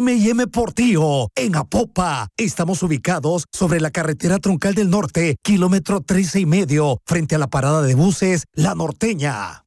M&M Portillo, en Apopa. Estamos ubicados sobre la carretera Troncal del Norte, kilómetro 13 y medio, frente a la parada de buses La Norteña.